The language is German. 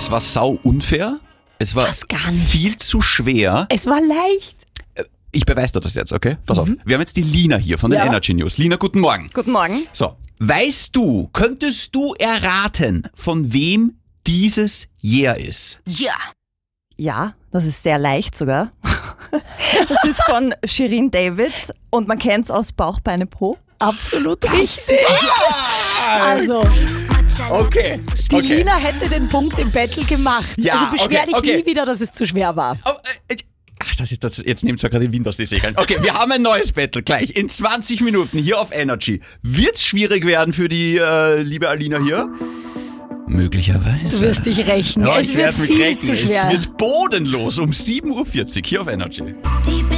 Es war sau unfair. Es war gar nicht. viel zu schwer. Es war leicht. Ich beweise dir das jetzt, okay? Pass auf. Wir haben jetzt die Lina hier von den Ja. Energy News. Lina, guten Morgen. Guten Morgen. So, könntest du erraten, von wem dieses Jahr ist? Ja. Ja, das ist sehr leicht sogar. Das ist von Shirin David und man kennt es aus Bauch, Beine, Po. Absolut richtig. Also, Okay. die Lina hätte den Punkt im Battle gemacht. Ja, also beschwer dich okay. nie wieder, dass es zu schwer war. Oh, ach, jetzt nehmt ihr gerade den Wind aus den Segeln. Okay, wir haben ein neues Battle gleich. In 20 Minuten hier auf Energy. Wird's schwierig werden für die liebe Alina hier? Möglicherweise. Du wirst dich rächen. Ja, Es ich wird werd mich viel rächen. zu schwer. Es wird bodenlos um 7.40 Uhr hier auf Energy. Die